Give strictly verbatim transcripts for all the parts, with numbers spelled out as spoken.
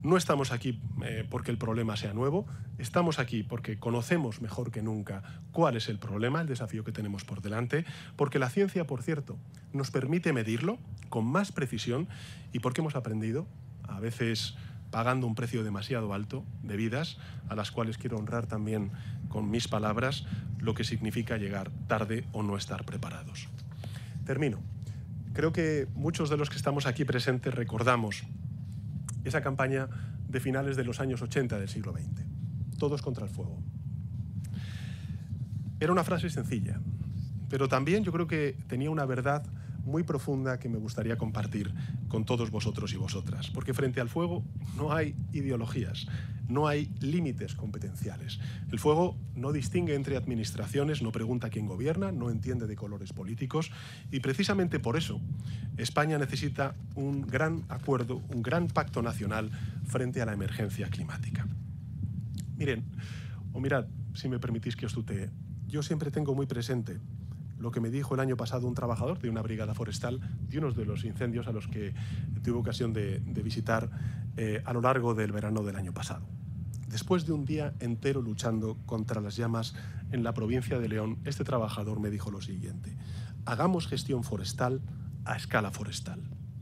No estamos aquí eh, porque el problema sea nuevo, estamos aquí porque conocemos mejor que nunca cuál es el problema, el desafío que tenemos por delante, porque la ciencia, por cierto, nos permite medirlo con más precisión y porque hemos aprendido, a veces pagando un precio demasiado alto de vidas, a las cuales quiero honrar también con mis palabras, lo que significa llegar tarde o no estar preparados. Termino. Creo que muchos de los que estamos aquí presentes recordamos esa campaña de finales de los años ochenta del siglo veinte. Todos contra el fuego. Era una frase sencilla, pero también yo creo que tenía una verdad muy profunda que me gustaría compartir con todos vosotros y vosotras, porque frente al fuego no hay ideologías, no hay límites competenciales. El fuego no distingue entre administraciones, no pregunta quién gobierna, no entiende de colores políticos y precisamente por eso España necesita un gran acuerdo, un gran pacto nacional frente a la emergencia climática. Miren, o mirad, si me permitís que os tutee, yo siempre tengo muy presente lo que me dijo el año pasado un trabajador de una brigada forestal de uno de los incendios a los que tuve ocasión de, de visitar eh, a lo largo del verano del año pasado. Después de un día entero luchando contra las llamas en la provincia de León, este trabajador me dijo lo siguiente: hagamos gestión forestal a escala forestal.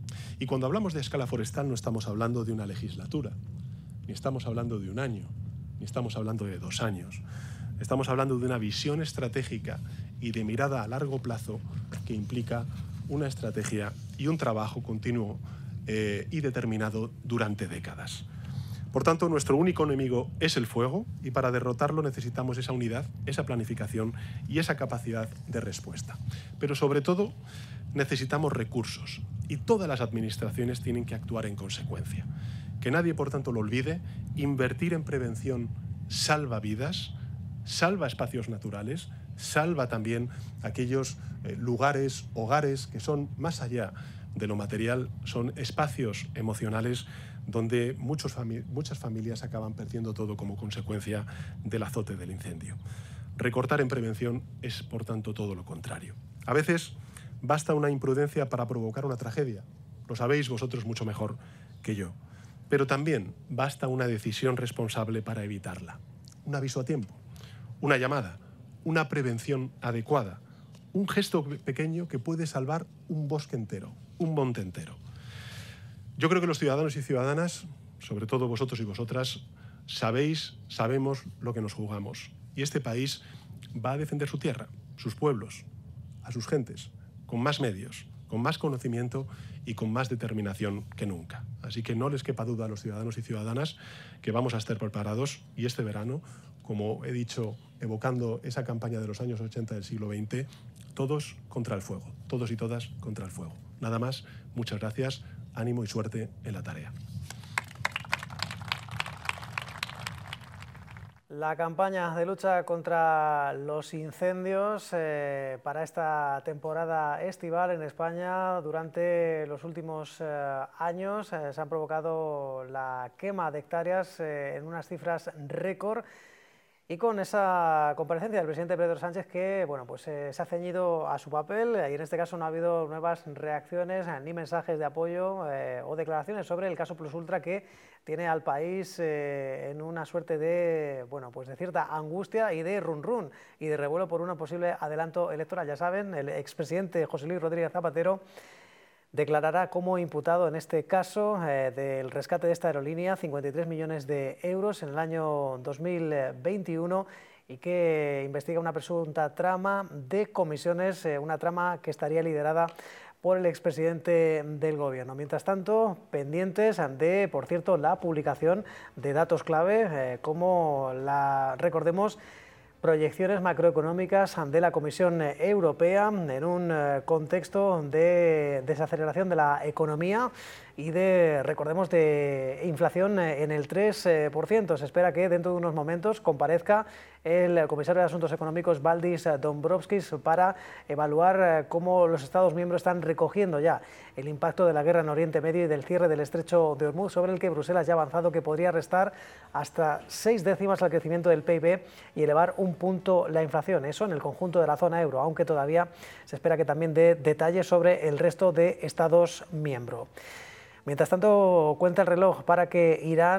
Y cuando hablamos de escala forestal no estamos hablando de una legislatura, ni estamos hablando de un año, ni estamos hablando de dos años. Estamos hablando de una visión estratégica y de mirada a largo plazo que implica una estrategia y un trabajo continuo eh, y determinado durante décadas. Por tanto, nuestro único enemigo es el fuego y para derrotarlo necesitamos esa unidad, esa planificación y esa capacidad de respuesta. Pero sobre todo necesitamos recursos y todas las administraciones tienen que actuar en consecuencia. Que nadie, por tanto, lo olvide, invertir en prevención salva vidas, salva espacios naturales, salva también aquellos eh, lugares, hogares que son más allá de lo material, son espacios emocionales donde muchos fami- muchas familias acaban perdiendo todo como consecuencia del azote del incendio. Recortar en prevención es, por tanto, todo lo contrario. A veces basta una imprudencia para provocar una tragedia, lo sabéis vosotros mucho mejor que yo, pero también basta una decisión responsable para evitarla, un aviso a tiempo, una llamada, una prevención adecuada, un gesto pequeño que puede salvar un bosque entero, un monte entero. Yo creo que los ciudadanos y ciudadanas, sobre todo vosotros y vosotras, sabéis, sabemos lo que nos jugamos. Y este país va a defender su tierra, sus pueblos, a sus gentes, con más medios, con más conocimiento y con más determinación que nunca. Así que no les quepa duda a los ciudadanos y ciudadanas que vamos a estar preparados y este verano, como he dicho, evocando esa campaña de los años ochenta del siglo veinte, todos contra el fuego, todos y todas contra el fuego. Nada más, muchas gracias, ánimo y suerte en la tarea. La campaña de lucha contra los incendios eh, para esta temporada estival en España durante los últimos eh, años eh, se han provocado la quema de hectáreas eh, en unas cifras récord. Y con esa comparecencia del presidente Pedro Sánchez que bueno, pues, eh, se ha ceñido a su papel y en este caso no ha habido nuevas reacciones ni mensajes de apoyo eh, o declaraciones sobre el caso Plus Ultra que tiene al país eh, en una suerte de, bueno, pues de cierta angustia y de run run y de revuelo por un posible adelanto electoral. Ya saben, el expresidente José Luis Rodríguez Zapatero declarará como imputado en este caso eh, del rescate de esta aerolínea cincuenta y tres millones de euros en el año dos mil veintiuno y que investiga una presunta trama de comisiones, eh, una trama que estaría liderada por el expresidente del Gobierno. Mientras tanto, pendientes de, por cierto, la publicación de datos clave, eh, como la, recordemos, proyecciones macroeconómicas de la Comisión Europea en un contexto de desaceleración de la economía y de, recordemos, de inflación en el tres por ciento. Se espera que dentro de unos momentos comparezca el comisario de Asuntos Económicos Valdis Dombrovskis para evaluar cómo los Estados miembros están recogiendo ya el impacto de la guerra en Oriente Medio y del cierre del estrecho de Hormuz, sobre el que Bruselas ya ha avanzado que podría restar hasta seis décimas al crecimiento del P I B y elevar un punto la inflación. Eso en el conjunto de la zona euro, aunque todavía se espera que también dé detalles sobre el resto de Estados miembros. Mientras tanto, cuenta el reloj para que Irán